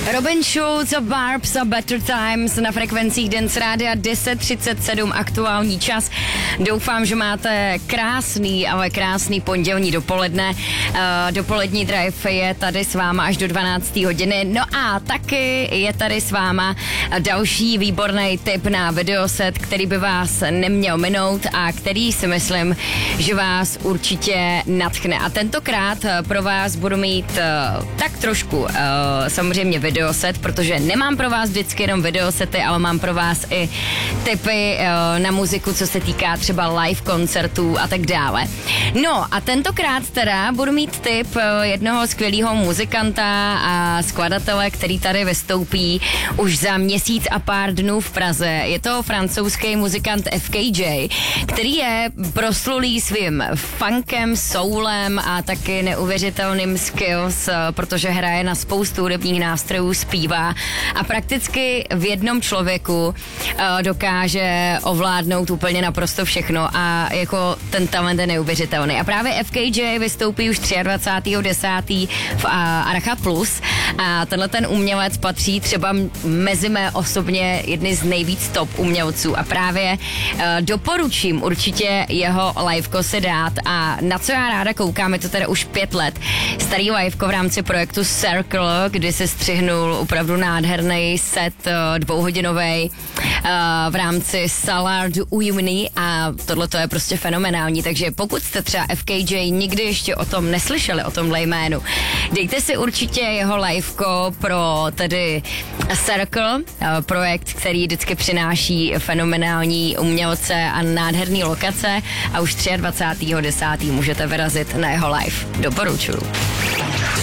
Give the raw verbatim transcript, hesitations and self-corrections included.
Robin Schulz a Barbs a Better Times na frekvencích Dance Rádia deset třicet sedm aktuální čas. Doufám, že máte krásný, ale krásný pondělní dopoledne. Uh, dopolední drive je tady s váma až do dvanácté hodiny. No a taky je tady s váma další výborný tip na videoset, který by vás neměl minout a který si myslím, že vás určitě nadchne. A tentokrát pro vás budu mít uh, tak trošku uh, samozřejmě videoset, protože nemám pro vás vždycky jenom videosety, ale mám pro vás i tipy uh, na muziku, co se týká třeba live koncertů a tak dále. No a tentokrát teda budu mít tip uh, jednoho skvělého muzikanta a skladatele, který tady vystoupí už za měsíc a pár dnů v Praze. Je to francouzský muzikant F K J, který je proslulý svým funkem, soulem a taky neuvěřitelným skills, protože hraje na spoustu hudebních nástrojů, zpívá a prakticky v jednom člověku uh, dokáže ovládnout úplně naprosto všechno a jako ten talent je neuvěřitelný. A právě F K J vystoupí už dvacátého třetího desátého v uh, Archa Plus a tenhle ten umělec patří třeba mezi mé osobně jedny z nejvíc top umělců a právě uh, doporučím určitě jeho liveko si dát a na co já ráda koukám, je to teda už pět let starý liveko v rámci projektu Circle, kdy se střihnul opravdu nádherný set uh, dvouhodinový uh, v rámci Salar du Uyuni a tohle to je prostě fenomenální, takže pokud jste třeba F K J nikdy ještě o tom neslyšeli, o tomhle jménu, dejte si určitě jeho liveko pro tedy Circle, uh, projekt, který vždycky přináší fenomenální umělce a nádherný lokace a už dvacátého třetího desátého můžete vyrazit na jeho live. Doporučuju.